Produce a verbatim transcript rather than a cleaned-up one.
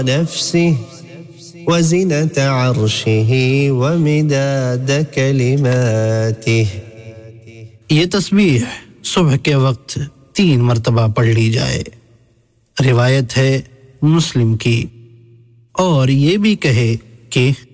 نفسه وزنة عرشه ومداد كلماته। ये तस्बीह सुबह के वक्त तीन मर्तबा पढ़ ली जाए। रिवायत है मुस्लिम की। और ये भी कहे कि